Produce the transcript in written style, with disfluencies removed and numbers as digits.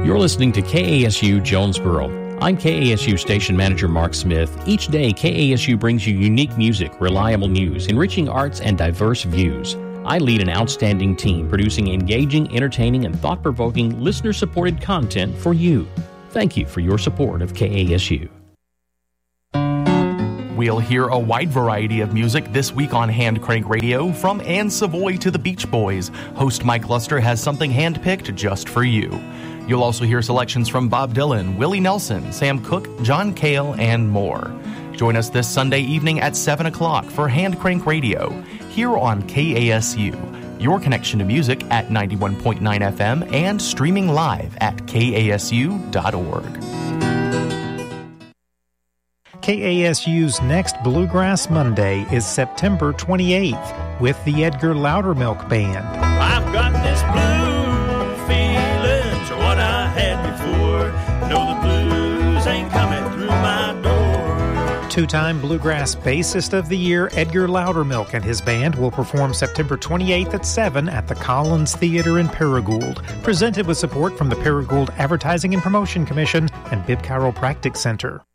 You're listening to KASU Jonesboro. I'm KASU Station Manager Mark Smith. Each day, KASU brings you unique music, reliable news, enriching arts, and diverse views. I lead an outstanding team producing engaging, entertaining, and thought-provoking, listener-supported content for you. Thank you for your support of KASU. We'll hear a wide variety of music this week on Hand Crank Radio, from Anne Savoy to the Beach Boys. Host Mike Luster has something handpicked just for you. You'll also hear selections from Bob Dylan, Willie Nelson, Sam Cooke, John Cale, and more. Join us this Sunday evening at 7 o'clock for Hand Crank Radio, here on KASU, your connection to music at 91.9 FM and streaming live at kasu.org. KASU's next Bluegrass Monday is September 28th with the Edgar Loudermilk Band. I've got this blue feeling to what I had before. No, the blues ain't coming through my door. Two-time Bluegrass Bassist of the Year Edgar Loudermilk and his band will perform September 28th at 7 at the Collins Theater in Paragould, presented with support from the Paragould Advertising and Promotion Commission and Bibb Chiropractic Center.